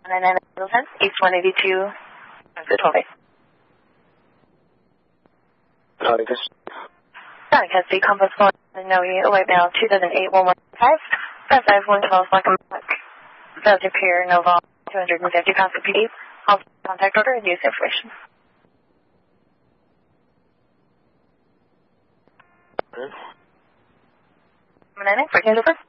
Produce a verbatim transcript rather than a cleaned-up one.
nine nine ten, East one eighty-two, Good twelve eight. Nauticus. Nauticus, the compass going to know you right now, two thousand eight one one five, five five one twelve, like a mark. Belgium Pier, Nova, two hundred fifty pounds of P D. All contact order and use information. Okay. nine nine, fourteen over.